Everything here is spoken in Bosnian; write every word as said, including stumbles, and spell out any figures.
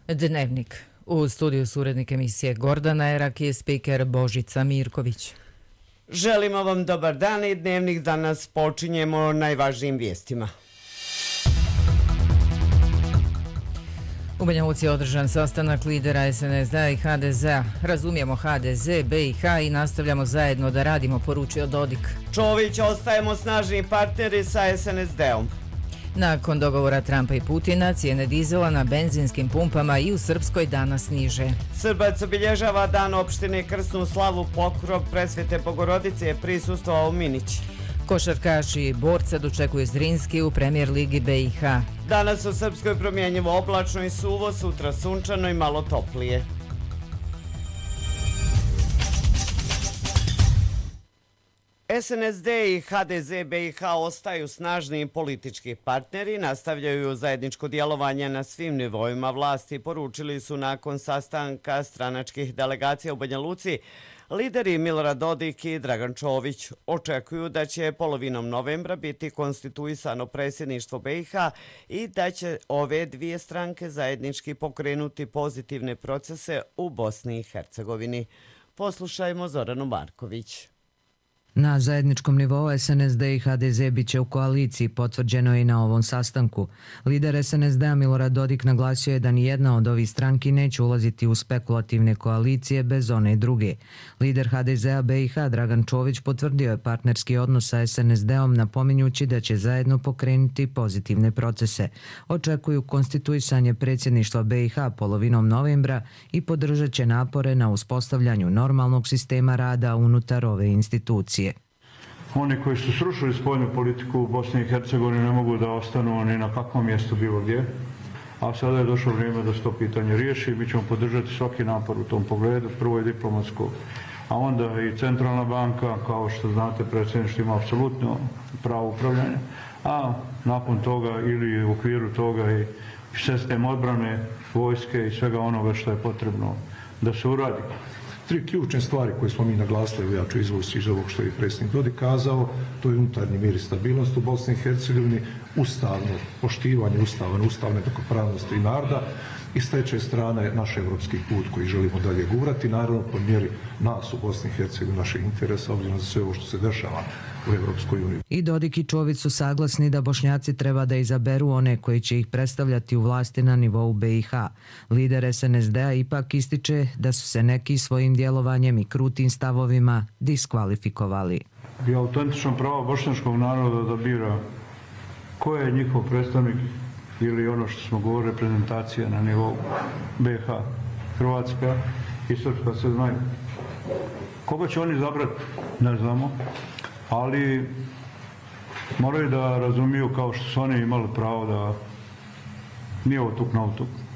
Dnevnik. U studiju su urednik emisije Gordana Erak i speaker Božica Mirković. Želimo vam dobar dan i Dnevnik danas počinjemo najvažnijim vijestima. U Banja Luci je održan sastanak lidera es en es de-a i ha de zea. Razumijemo ha de ze, be i ha i nastavljamo zajedno da radimo, poručio Dodik. Čović, ostajemo snažni partneri sa es en es de-om. Nakon dogovora Trumpa i Putina, cijene dizela na benzinskim pumpama i u Srpskoj danas niže. Srbac obilježava dan opštine Krsnu slavu, pokrov presvete Bogorodice je prisustvovao Minić. Košarkaši i borca dočekuju Zrinski u premijer ligi be i ha. Danas u Srpskoj promjenjivo oblačno i suvo, sutra sunčano i malo toplije. es en es de i ha de ze be i ha ostaju snažni politički partneri, nastavljaju zajedničko djelovanje na svim nivoima vlasti, poručili su nakon sastanka stranačkih delegacija u Banja Luci. Lideri Milorad Dodik i Dragan Čović očekuju da će polovinom novembra biti konstituisano predsjedništvo be i ha i da će ove dvije stranke zajednički pokrenuti pozitivne procese u Bosni i Hercegovini. Poslušajmo Zoranu Marković. Na zajedničkom nivou es en es de i ha de ze bit će u koaliciji, potvrđeno je i na ovom sastanku. Lider es en es de-a Milorad Dodik naglasio je da nijedna od ovih stranki neće ulaziti u spekulativne koalicije bez one druge. Lider ha de zea be i ha Dragan Čović potvrdio je partnerski odnos sa es en es de-om, napominjući da će zajedno pokrenuti pozitivne procese. Očekuju konstituisanje predsjedništva be i ha polovinom novembra i podržat će napore na uspostavljanju normalnog sistema rada unutar ove institucije. Oni koji su srušili spoljnu politiku u Bosni i Hercegovini ne mogu da ostanu ni na kakvom mjestu bilo gdje, a sada je došlo vrijeme da se to pitanje riješi. Mi ćemo podržati svaki napor u tom pogledu, prvo je diplomatsko, a onda i centralna banka, kao što znate, predsjedništvo ima apsolutno pravo upravljanja, a nakon toga ili u okviru toga i sistem odbrane, vojske i svega onoga što je potrebno da se uradi. Tri ključne stvari koje smo mi naglasili, ja ću izvući iz ovog što je predsjednik Dodik kazao, to je unutarnji mir i stabilnost u Bosni i Hercegovini, ustavno poštivanje ustavne, ustavne jednakopravnosti i naroda i s treće strane naš evropski put koji želimo dalje gurati, naravno po mjeri nas u Bosni i Hercegovini, naših interesa, obzirom za sve ovo što se dešava u Evropskoj uniji. I Dodik i Čović su saglasni da Bošnjaci treba da izaberu one koji će ih predstavljati u vlasti na nivou be i ha. Lider es en es de-a ipak ističe da su se neki svojim djelovanjem i krutim stavovima diskvalifikovali. I autentično pravo bošnjačkog naroda da bira ko je njihov predstavnik ili ono što smo govorili, reprezentacija na nivou be i ha. Hrvatska i Srpska se znaju. Koga će oni izabrati, ne znamo, ali moraju da razumiju kao što su oni imali pravo da nije ovo tuk na otuk.